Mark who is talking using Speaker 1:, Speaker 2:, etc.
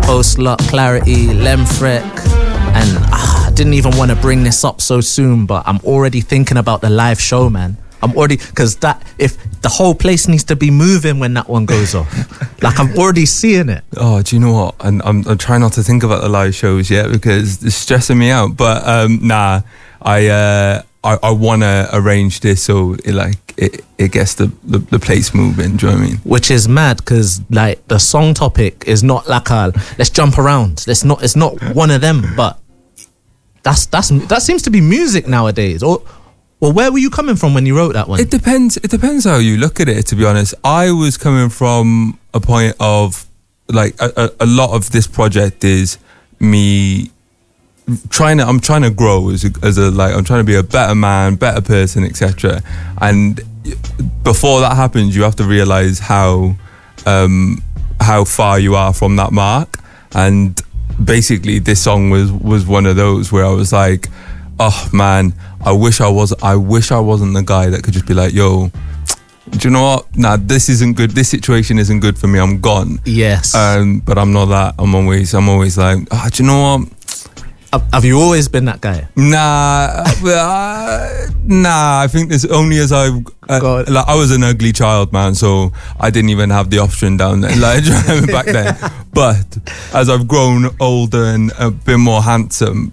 Speaker 1: Post Luck, Clarity, Lemfrek, and I didn't even want to bring this up so soon, but I'm already thinking about the live show, man. I'm already, because that, if the whole place needs to be moving when that one goes off. Like, I'm already seeing it.
Speaker 2: Oh, do you know what? And I'm trying not to think about the live shows yet because it's stressing me out. But I want to arrange this so it gets the place moving. Do you know what I mean?
Speaker 1: Which is mad because like the song topic is not like a let's jump around. It's not one of them. But that seems to be music nowadays. Or where were you coming from when you wrote that one?
Speaker 2: It depends how you look at it, to be honest. I was coming from a point of like a lot of this project is me I'm trying to grow as a like I'm trying to be a better man, better person, etc. And before that happens, you have to realize how far you are from that mark. And basically this song was one of those where I was like, oh man, I wish I wasn't the guy that could just be like, yo, do you know what? Nah, this isn't good. This situation isn't good for me. I'm gone.
Speaker 1: Yes.
Speaker 2: But I'm not that. I'm always like, do you know what?
Speaker 1: Have you always been that guy?
Speaker 2: Nah. I think it's only as I was an ugly child, man. So I didn't even have the option down there, like back then. But as I've grown older and a bit more handsome,